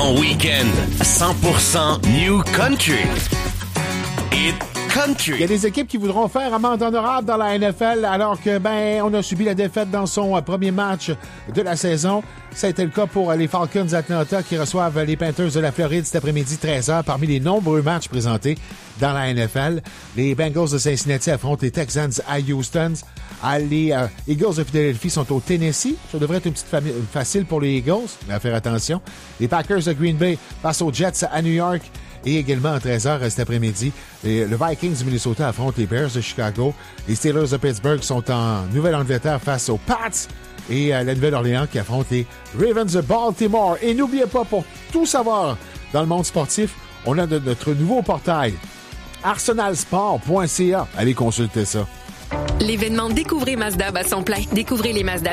Ton week-end 100% New Country. It Country. Il y a des équipes qui voudront faire amende honorable dans la NFL alors que, on a subi la défaite dans son premier match de la saison. Ça a été le cas pour les Falcons d'Atlanta qui reçoivent les Panthers de la Floride cet après-midi 13h parmi les nombreux matchs présentés dans la NFL. Les Bengals de Cincinnati affrontent les Texans à Houston. Les Eagles de Philadelphie sont au Tennessee. Ça devrait être une petite facile pour les Eagles, mais à faire attention. Les Packers de Green Bay passent aux Jets à New York. Et également à 13h cet après-midi, le Vikings du Minnesota affronte les Bears de Chicago. Les Steelers de Pittsburgh sont en Nouvelle-Angleterre face aux Pats. Et la Nouvelle-Orléans qui affronte les Ravens de Baltimore. Et n'oubliez pas, pour tout savoir dans le monde sportif, on a notre nouveau portail, arsenalsport.ca. Allez consulter ça. L'événement Découvrez Mazda bat son plein. Découvrez les Mazda